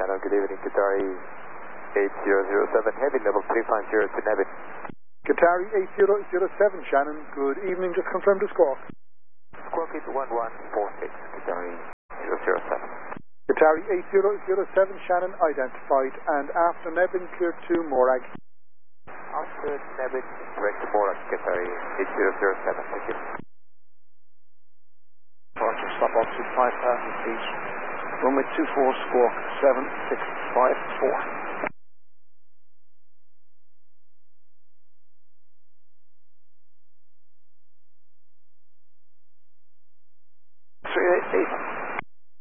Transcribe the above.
Hello, good evening, Qatari 8007, heavy level 350 to Nevin. Qatari 8007, Shannon, good evening, just confirm the squawk. Squawk is 1146, Qatari 007. Qatari 8007, Shannon, identified, and after Nevin, clear to Morag. After Nevin, direct to Morag, Qatari 8007, thank you. Departure, stop altitude 5,000 feet. Runway 24, squawk 7654.